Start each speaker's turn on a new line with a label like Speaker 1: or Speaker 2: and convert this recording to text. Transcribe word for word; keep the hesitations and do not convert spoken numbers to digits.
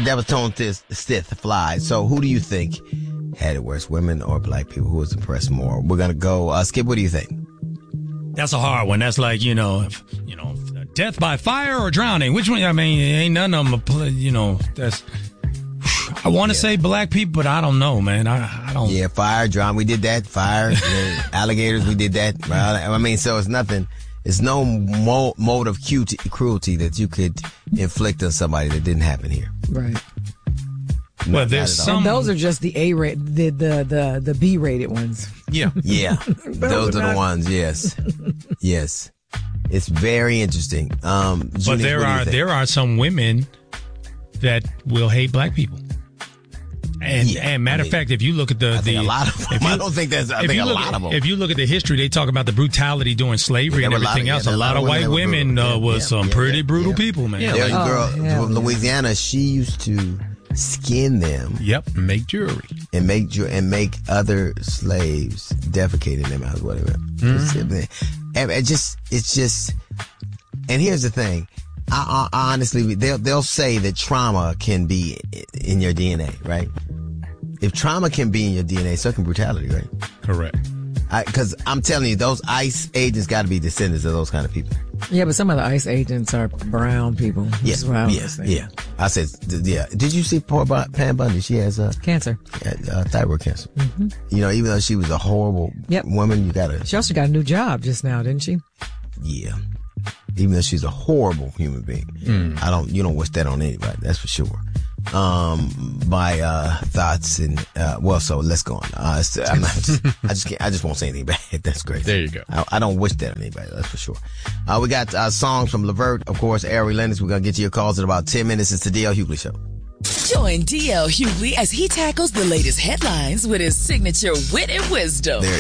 Speaker 1: that was Tone Stith Fly. So who do you think had it worse, women or black people? Who was impressed more? We're gonna go. Uh, Skip, what do you think?
Speaker 2: That's a hard one. That's like, you know, if, you know, death by fire or drowning. Which one? I mean, ain't none of them. You know, that's. I want to yeah. say black people, but I don't know, man. I, I don't.
Speaker 1: Yeah, fire, drown. We did that. Fire, yeah, alligators. We did that. I mean, so it's nothing. It's no mo- mode of cruelty, cruelty that you could inflict on somebody that didn't happen here.
Speaker 3: Right.
Speaker 1: No,
Speaker 2: well, there's some.
Speaker 3: And those are just the A rate, the the the the B rated ones.
Speaker 2: Yeah.
Speaker 1: Yeah. those, those are not- the ones. Yes. Yes. It's very interesting. Um,
Speaker 2: but
Speaker 1: Junior,
Speaker 2: there are there are some women that will hate black people. And,
Speaker 1: yeah,
Speaker 2: and matter
Speaker 1: I mean,
Speaker 2: of fact, if you look at the,
Speaker 1: I
Speaker 2: the
Speaker 1: think a lot of them,
Speaker 2: you,
Speaker 1: I don't think that's. I think a
Speaker 2: look,
Speaker 1: lot of them.
Speaker 2: If you look at the history, they talk about the brutality during slavery
Speaker 1: yeah,
Speaker 2: and everything
Speaker 1: of,
Speaker 2: else.
Speaker 1: yeah,
Speaker 2: a lot of white women uh,
Speaker 1: yeah,
Speaker 2: was
Speaker 1: yeah,
Speaker 2: some
Speaker 1: yeah,
Speaker 2: pretty
Speaker 1: yeah,
Speaker 2: brutal
Speaker 1: yeah.
Speaker 2: people, man.
Speaker 1: Yeah, there's a girl
Speaker 3: oh,
Speaker 1: from Louisiana. She used to skin them.
Speaker 2: Yep, make jewelry
Speaker 1: and make ju- and make other slaves defecate in their mouths, whatever. Mm-hmm. It's, it just, it's just. And here's the thing. I, I honestly, they'll they'll say that trauma can be in your D N A, right? If trauma can be in your D N A, so can brutality, right?
Speaker 2: Correct.
Speaker 1: Because I'm telling you, those ICE agents got to be descendants of those kind of people.
Speaker 3: Yeah, but some of the ICE agents are brown people.
Speaker 1: Yeah,
Speaker 3: I
Speaker 1: yeah, yeah. I said, yeah. Did you see poor Pam Bundy? She has uh,
Speaker 3: cancer,
Speaker 1: uh, thyroid cancer. Mm-hmm. You know, even though she was a horrible
Speaker 3: yep.
Speaker 1: woman, you gotta.
Speaker 3: She also got a new job just now, didn't she?
Speaker 1: Yeah. Even though she's a horrible human being, mm. I don't. You don't wish that on anybody. That's for sure. Um, my uh, thoughts and uh, well, so let's go on. Uh, I'm not just, I just can't. I just won't say anything bad. That's great.
Speaker 2: There you go.
Speaker 1: I, I don't wish that on anybody. That's for sure. Uh, we got uh, songs from Levert, of course. Ari Lennox. We're gonna get to your calls in about ten minutes. It's the D L Hughley Show.
Speaker 4: Join D L Hughley as he tackles the latest headlines with his signature wit and wisdom.
Speaker 1: There